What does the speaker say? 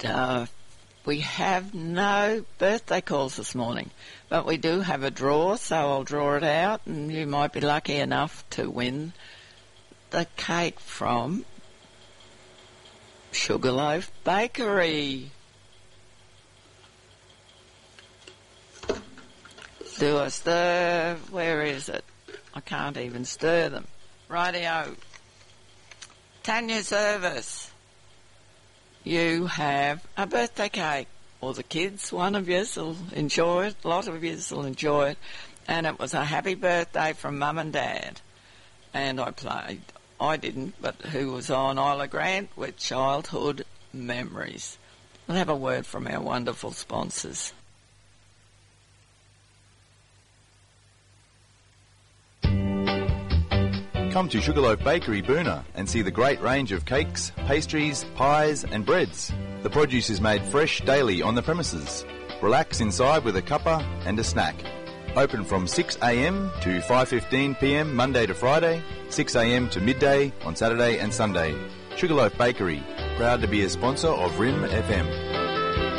We have no birthday calls this morning, but we do have a draw, so I'll draw it out, and you might be lucky enough to win the cake from Sugarloaf Bakery. Do a stir. Where is it? I can't even stir them. Rightio. Tanya Service. You have a birthday cake, or the kids, one of you will enjoy it, a lot of you will enjoy it, and it was a happy birthday from Mum and Dad. And I didn't, but who was on Isla Grant with Childhood Memories. We'll have a word from our wonderful sponsors. Come to Sugarloaf Bakery, Boona, and see the great range of cakes, pastries, pies and breads. The produce is made fresh daily on the premises. Relax inside with a cuppa and a snack. Open from 6 a.m. to 5:15 p.m. Monday to Friday, 6 a.m. to midday on Saturday and Sunday. Sugarloaf Bakery, proud to be a sponsor of RIM FM.